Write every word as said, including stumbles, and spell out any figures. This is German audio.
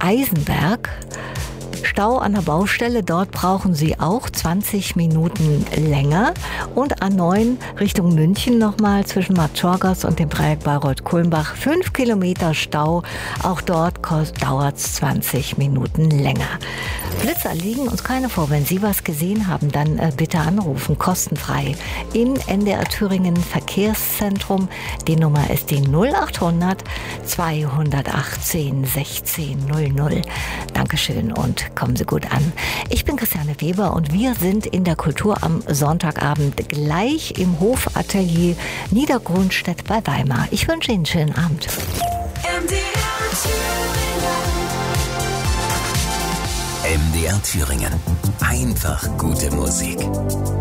Eisenberg. Stau an der Baustelle, dort brauchen Sie auch zwanzig Minuten länger. Und A neun Richtung München nochmal zwischen Marktschorgast und dem Dreieck Bayreuth-Kulmbach. fünf Kilometer Stau, auch dort dauert es zwanzig Minuten länger. Blitzer liegen uns keine vor. Wenn Sie was gesehen haben, dann äh, bitte anrufen, kostenfrei. In N D R Thüringen Verkehrszentrum. Die Nummer ist die null achthundert zweihundertachtzehn sechzehn null null. Dankeschön und kommen Sie gut an. Ich bin Christiane Weber und wir sind in der Kultur am Sonntagabend gleich im Hofatelier Niedergrunstedt bei Weimar. Ich wünsche Ihnen einen schönen Abend. M D R Thüringen. M D R Thüringen. Einfach gute Musik.